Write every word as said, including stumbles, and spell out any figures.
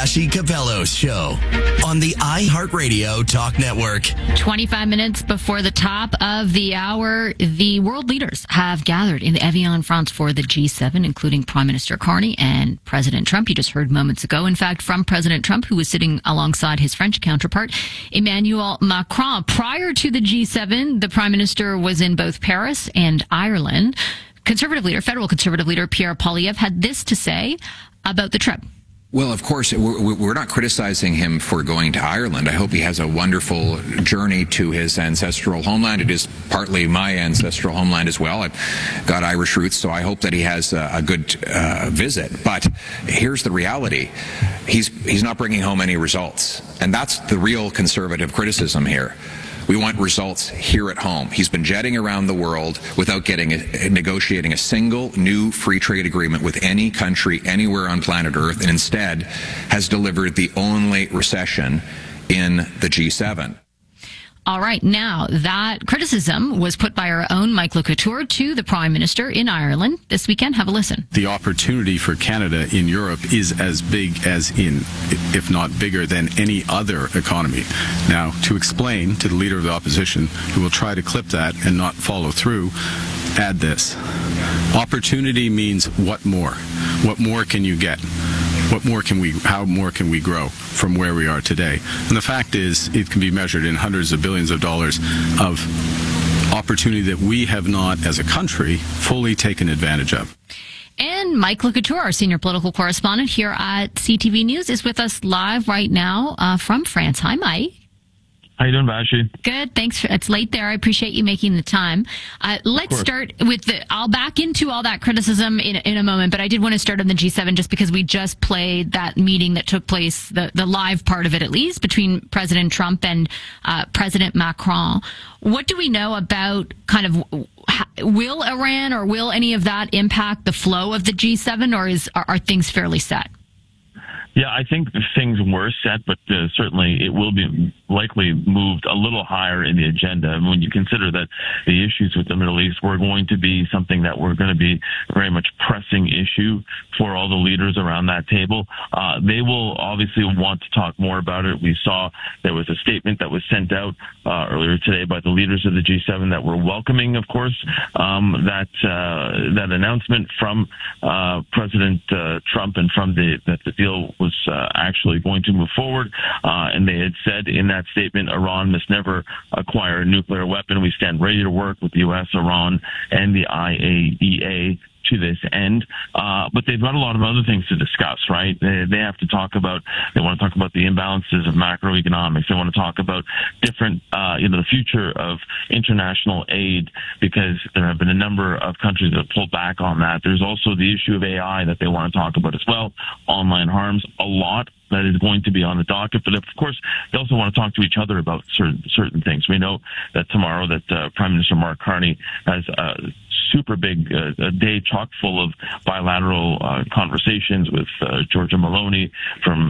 Vassy Capello's show on the iHeartRadio Talk Network. twenty-five minutes before the top of the hour, the world leaders have gathered in the Evian, France for the G seven, including Prime Minister Carney and President Trump. You just heard moments ago, in fact, from President Trump, who was sitting alongside his French counterpart, Emmanuel Macron. Prior to the G seven, the Prime Minister was in both Paris and Ireland. Conservative leader, federal conservative leader Pierre Poilievre had this to say about the trip. Well, of course, we're not criticizing him for going to Ireland. I hope he has a wonderful journey to his ancestral homeland. It is partly my ancestral homeland as well. I've got Irish roots, so I hope that he has a good uh, visit. But here's the reality. He's, he's not bringing home any results. And that's the real conservative criticism here. We want results here at home. He's been jetting around the world without getting a, negotiating a single new free trade agreement with any country anywhere on planet Earth, and instead has delivered the only recession in the G seven. All right. Now, that criticism was put by our own Mike Le Couture to the Prime Minister in Ireland this weekend. Have a listen. The opportunity for Canada in Europe is as big as in, if not bigger than any other economy. Now, to explain to the Leader of the Opposition, who will try to clip that and not follow through, add this. Opportunity means what more? What more can you get? What more can we, how more can we grow from where we are today? And the fact is, it can be measured in hundreds of billions of dollars of opportunity that we have not, as a country, fully taken advantage of. And Mike Le Couture, our senior political correspondent here at C T V News, is with us live right now uh, from France. Hi, Mike. How you doing, Vassy? Good, thanks. For, it's late there. I appreciate you making the time. Uh, let's start with the, I'll back into all that criticism in, in a moment, but I did want to start on the G seven just because we just played that meeting that took place, the, the live part of it at least, between President Trump and uh, President Macron. What do we know about kind of, will Iran or will any of that impact the flow of the G seven, or is are, are things fairly set? Yeah, I think things were set, but uh, certainly it will be likely moved a little higher in the agenda. And when you consider that the issues with the Middle East were going to be something that were going to be very much pressing issue for all the leaders around that table, uh, they will obviously want to talk more about it. We saw there was a statement that was sent out uh, earlier today by the leaders of the G seven that were welcoming, of course, um, that uh, that announcement from uh, President uh, Trump and from the that the deal was was uh, actually going to move forward. Uh, and they had said in that statement, Iran must never acquire a nuclear weapon. We stand ready to work with the U S, Iran, and the I A E A to this end. Uh, but they've got a lot of other things to discuss, right? They, they have to talk about, they want to talk about the imbalances of macroeconomics. They want to talk about different, uh, you know, the future of international aid, because there have been a number of countries that have pulled back on that. There's also the issue of A I that they want to talk about as well. Online harms, a lot that is going to be on the docket. But of course, they also want to talk to each other about certain, certain things. We know that tomorrow that uh, Prime Minister Mark Carney has a super big uh, a day chock full of bilateral uh, conversations with uh, Giorgia Meloni from